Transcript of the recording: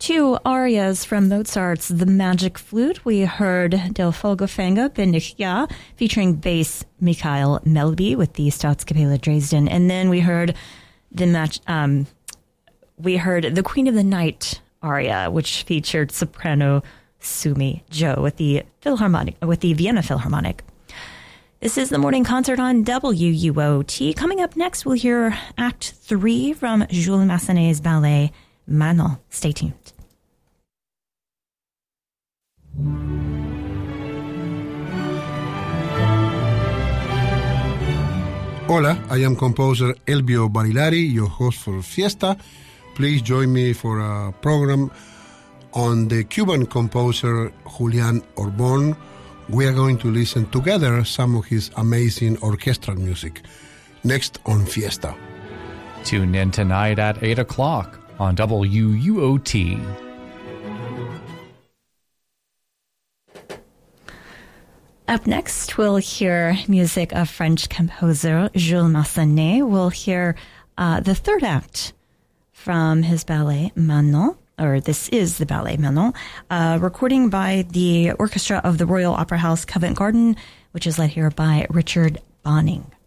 two arias from Mozart's The Magic Flute. We heard Del Vogelfänger bin ich ja, featuring bass Michael Melby with the Staatskapelle Dresden. And then we heard the Queen of the Night aria, which featured soprano Sumi Jo with the Vienna Philharmonic. This is the morning concert on WUOT. Coming up next, we'll hear Act 3 from Jules Massenet's ballet Manon. Stay tuned. Hola, I am composer Elbio Barilari, your host for Fiesta. Please join me for a program on the Cuban composer Julian Orbon. We are going to listen together some of his amazing orchestral music. Next on Fiesta. Tune in tonight at 8 o'clock on WUOT. Up next, we'll hear music of French composer Jules Massenet. We'll hear the third act from his ballet Manon, or this is the ballet Manon, recording by the orchestra of the Royal Opera House Covent Garden, which is led here by Richard Bonning.